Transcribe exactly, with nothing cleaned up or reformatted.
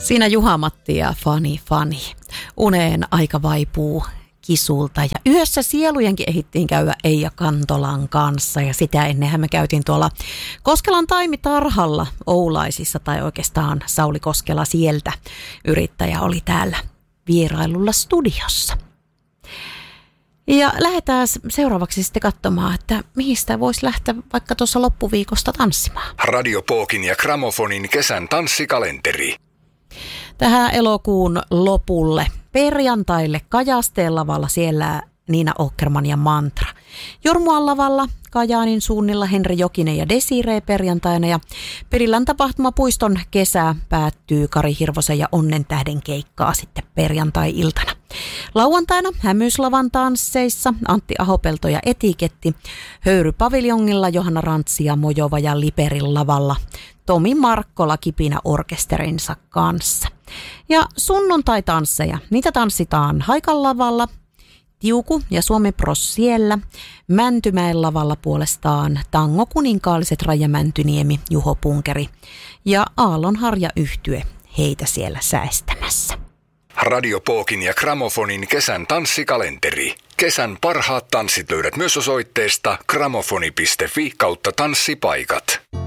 Siinä Juha-Matti ja Fani Fani. Uneen aika vaipuu kisulta ja yhdessä sielujenkin ehittiin käydä Eija Kantolan kanssa ja sitä ennenhän me käytiin tuolla Koskelan taimitarhalla Oulaisissa tai oikeastaan Sauli Koskela sieltä yrittäjä oli täällä vierailulla studiossa. Ja lähdetään seuraavaksi sitten katsomaan, että mihin sitä voisi lähteä vaikka tuossa loppuviikosta tanssimaan. Radio Pookin ja Gramofonin kesän tanssikalenteri. Tähän elokuun lopulle perjantaille Kajasteen lavalla siellä Niina Åkerman ja Mantra. Jormuan lavalla Kajaanin suunnilla Henri Jokinen ja Desiree perjantaina ja Perilän tapahtumapuiston kesä päättyy Kari Hirvosen ja Onnen tähden keikkaa sitten perjantai-iltana. Lauantaina Hämyyslavan tansseissa Antti Ahopelto ja Etiketti, Höyrypaviljongilla Johanna Rantsi ja Mojova ja Liperin lavalla Tomi Markkola Kipinä orkesterinsa kanssa. Ja sunnuntai-tansseja, niitä tanssitaan Haikan lavalla, Tiuku ja Suomi Pros siellä, Mäntymäen lavalla puolestaan Tango Kuninkaalliset Raija Mäntyniemi, Juho Punkeri ja Aallonharja Yhtye heitä siellä säestämässä. Radio Pookin ja Gramofonin kesän tanssikalenteri. Kesän parhaat tanssit löydät myös osoitteesta gramofoni piste fi kautta tanssipaikat.